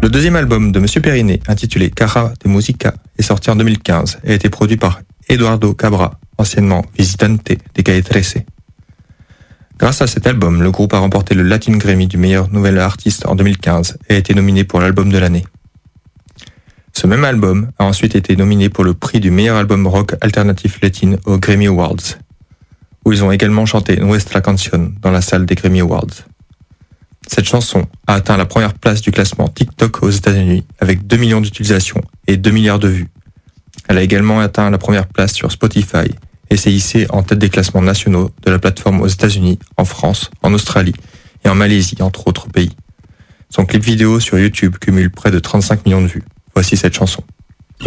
Le deuxième album de Monsieur Periné, intitulé Cara de Musica, est sorti en 2015 et a été produit par Eduardo Cabra, anciennement Visitante de Calle 13. Grâce à cet album, le groupe a remporté le Latin Grammy du meilleur nouvel artiste en 2015 et a été nominé pour l'album de l'année. Ce même album a ensuite été nominé pour le prix du meilleur album rock alternatif latin aux Grammy Awards, où ils ont également chanté Nuestra Canción dans la salle des Grammy Awards. Cette chanson a atteint la première place du classement TikTok aux États-Unis avec 2 millions d'utilisations et 2 milliards de vues. Elle a également atteint la première place sur Spotify et s'est hissée en tête des classements nationaux de la plateforme aux États-Unis, en France, en Australie et en Malaisie, entre autres pays. Son clip vidéo sur YouTube cumule près de 35 millions de vues. Voici cette chanson.